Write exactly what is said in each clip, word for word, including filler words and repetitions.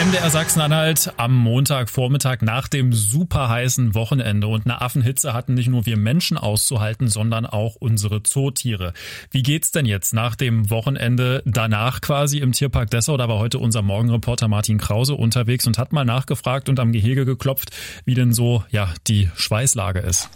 M D R Sachsen-Anhalt am Montagvormittag nach dem super heißen Wochenende. Und eine Affenhitze hatten nicht nur wir Menschen auszuhalten, sondern auch unsere Zootiere. Wie geht's denn jetzt nach dem Wochenende danach quasi im Tierpark Dessau? Da war heute unser Morgenreporter Martin Krause unterwegs und hat mal nachgefragt und am Gehege geklopft, wie denn so ja die Schweißlage ist.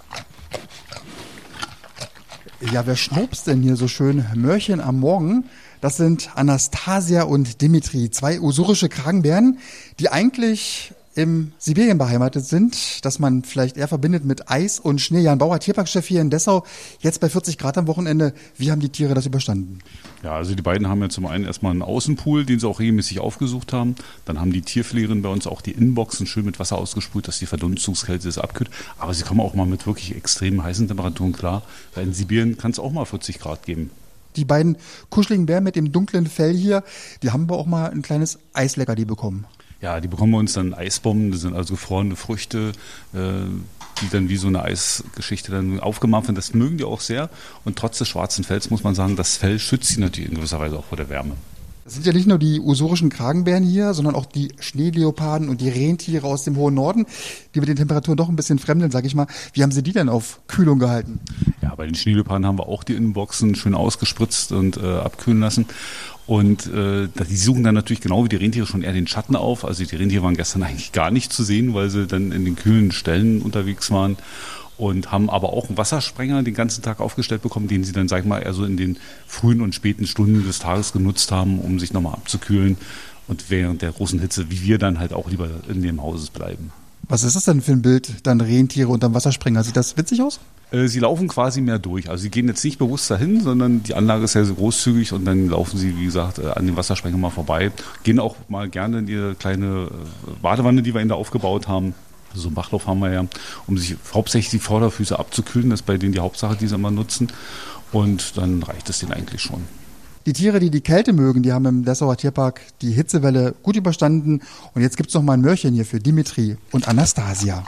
Ja, wer schnupst denn hier so schön Möhrchen am Morgen? Das sind Anastasia und Dimitri, zwei usurische Kragenbären, die eigentlich im Sibirien beheimatet sind, das man vielleicht eher verbindet mit Eis und Schnee. Jan Bauer, Tierparkchef hier in Dessau, jetzt bei vierzig Grad am Wochenende. Wie haben die Tiere das überstanden? Ja, also die beiden haben ja zum einen erstmal einen Außenpool, den sie auch regelmäßig aufgesucht haben. Dann haben die Tierpflegerinnen bei uns auch die Innenboxen schön mit Wasser ausgesprüht, dass die Verdunstungskälte das abkühlt. Aber sie kommen auch mal mit wirklich extrem heißen Temperaturen klar. Weil in Sibirien kann es auch mal vierzig Grad geben. Die beiden kuscheligen Bären mit dem dunklen Fell hier, die haben wir auch mal ein kleines Eisleckerli bekommen. Ja, die bekommen bei uns dann Eisbomben, das sind also gefrorene Früchte, äh, die dann wie so eine Eisgeschichte dann aufgemacht werden. Das mögen die auch sehr. Und trotz des schwarzen Fells muss man sagen, das Fell schützt sie natürlich in gewisser Weise auch vor der Wärme. Das sind ja nicht nur die usurischen Kragenbären hier, sondern auch die Schneeleoparden und die Rentiere aus dem hohen Norden, die mit den Temperaturen doch ein bisschen fremdeln, sag ich mal. Wie haben Sie die denn auf Kühlung gehalten? Ja, bei den Schneeleoparden haben wir auch die Innenboxen schön ausgespritzt und äh, abkühlen lassen. Und äh, die suchen dann natürlich genau wie die Rentiere schon eher den Schatten auf. Also die Rentiere waren gestern eigentlich gar nicht zu sehen, weil sie dann in den kühlen Stellen unterwegs waren. Und haben aber auch einen Wassersprenger den ganzen Tag aufgestellt bekommen, den sie dann, sag ich mal, eher so in den frühen und späten Stunden des Tages genutzt haben, um sich nochmal abzukühlen. Und während der großen Hitze, wie wir dann halt auch lieber in dem Hauses bleiben. Was ist das denn für ein Bild, dann Rentiere unterm Wassersprenger? Sieht das witzig aus? Sie laufen quasi mehr durch. Also sie gehen jetzt nicht bewusst dahin, sondern die Anlage ist ja so großzügig und dann laufen sie, wie gesagt, an dem Wassersprenger mal vorbei. Gehen auch mal gerne in ihre kleine Badewanne, die wir ihnen da aufgebaut haben. So einen Bachlauf haben wir ja, um sich hauptsächlich die Vorderfüße abzukühlen. Das ist bei denen die Hauptsache, die sie immer nutzen. Und dann reicht es denen eigentlich schon. Die Tiere, die die Kälte mögen, die haben im Dessauer Tierpark die Hitzewelle gut überstanden. Und jetzt gibt's noch mal ein Möhrchen hier für Dimitri und Anastasia.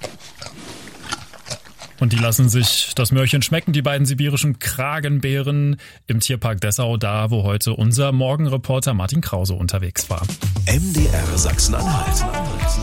Und die lassen sich das Möhrchen schmecken, die beiden sibirischen Kragenbären im Tierpark Dessau, da wo heute unser Morgenreporter Martin Krause unterwegs war. M D R Sachsen-Anhalt.